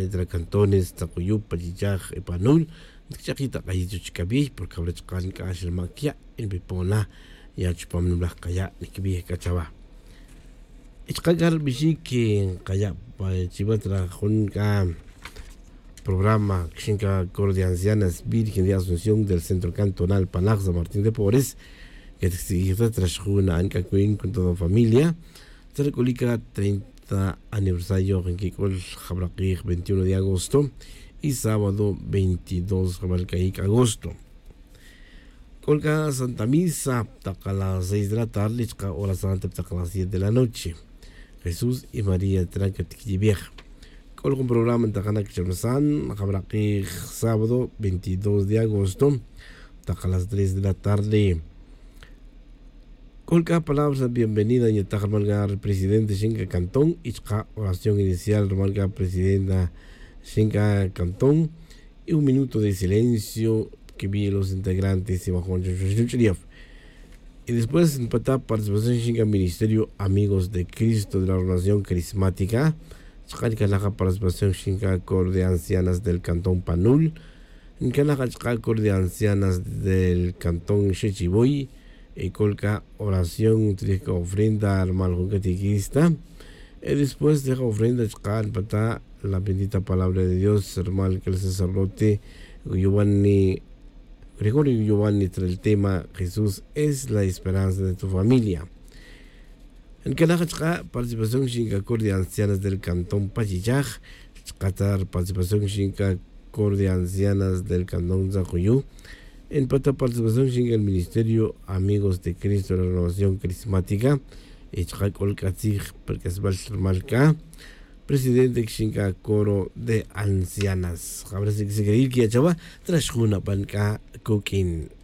entre cantones Tacuyu, Pachijaj, Epanul, Chakita Kayitu Chikabi, porque habrá Chakan Kashel Makia, en Pipona, y Achupam Kaya, Nikibi Kachava. Ichkagar Bishi que Kaya, Chivatra Junka, programa Xinca Coro de Ancianas Virgen de Asunción del Centro Cantonal Panaxa Martín de Pobres, que se tras una Anca Queen con toda familia, se recolica 30 aniversario en Kikol Jabraquij 21 de agosto y sábado 22 de agosto. Colga Santa Misa, taca a las 6 de la tarde, hora santa, taca a las 7 de la noche. Jesús y María Tranca Vieja. Colga un programa en Tacanak Chermsan, Jabraquij, sábado 22 de agosto, taca a las 3 de la tarde. Colga palabras de bienvenida y taca Malgar, presidente Xinca Cantón, y oración inicial, Malgar, presidenta Xinca Cantón, y un minuto de silencio que vi los integrantes y bajo y después empatar participación en Ministerio Amigos de Cristo de la Organización Carismática, la participación en Coro de Ancianas del Cantón Panul, en el Coro de Ancianas del Cantón Chechiboy, y colca oración, trica ofrenda al mal catequista, y después deja ofrenda para la bendita palabra de Dios, hermano que el sacerdote Gregorio Giovanni trae el tema Jesús es la esperanza de tu familia. En Canajachka, participación en Coro de Ancianas del Cantón Pachijaj, Qatar, participación en Coro de Ancianas del Cantón Zacuyu, en Pata, participación en el Ministerio Amigos de Cristo de la Renovación Carismática, Echak Olkatzig, porque es Malka, presidente Xinca Coro de Ancianas. Habrá que seguir que ya chava tras una panca cooking.